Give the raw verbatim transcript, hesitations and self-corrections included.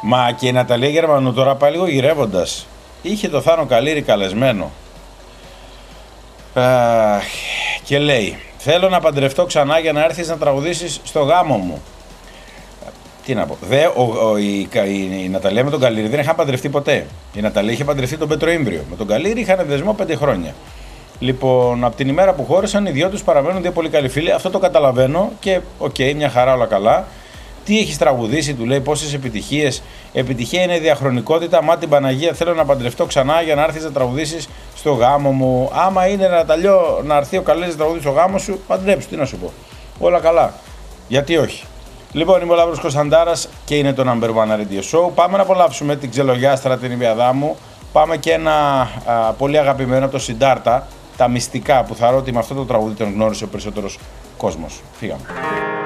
Μα και η Ναταλία Γερμανού τώρα πάει λίγο γυρεύοντας. Είχε το Θάνο Καλήρη καλεσμένο. Αχ, και λέει: θέλω να παντρευτώ ξανά για να έρθεις να τραγουδήσεις στο γάμο μου. Τι να πω. Δε, ο, ο, η, η, η Ναταλία με τον Καλήρη δεν είχαν παντρευτεί ποτέ. Η Ναταλία είχε παντρευτεί τον Πέτρο Ήμβριο. Με τον Καλήρη είχαν δεσμό πέντε χρόνια. Λοιπόν, από την ημέρα που χώρισαν, οι δυο τους παραμένουν δύο πολύ καλοί φίλοι. Αυτό το καταλαβαίνω και οκ, okay, μια χαρά, όλα καλά. Τι έχεις τραγουδήσει, του λέει, πόσες επιτυχίες. Επιτυχία είναι η διαχρονικότητα. Μα την Παναγία, θέλω να παντρευτώ ξανά για να έρθεις να τραγουδήσεις στο γάμο μου. Άμα είναι Ναταλιό να έρθει ο Καλήρης να τραγουδήσει στο γάμο σου, παντρέψου, τι να σου πω. Όλα καλά. Γιατί όχι. Λοιπόν, είμαι ο Λαύρος Κωνσταντάρας και είναι το Number One Radio Show. Πάμε να απολαύσουμε την Ξελογιάστρα, την Ιβιαδά μου. Πάμε και ένα α, πολύ αγαπημένο από το Συντάρτα, τα μυστικά, που θα ρω ότι με αυτό το τραγούδι τον γνώρισε ο περισσότερος κόσμος. Φύγαμε.